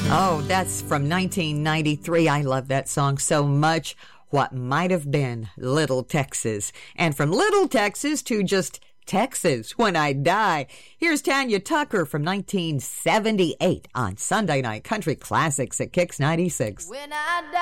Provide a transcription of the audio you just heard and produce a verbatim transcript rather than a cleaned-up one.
Oh, that's from nineteen ninety-three. I love that song so much. What Might Have Been, Little Texas. And from Little Texas to just Texas When I Die. Here's Tanya Tucker from nineteen seventy-eight on Sunday Night Country Classics at Kicks ninety-six. When I die.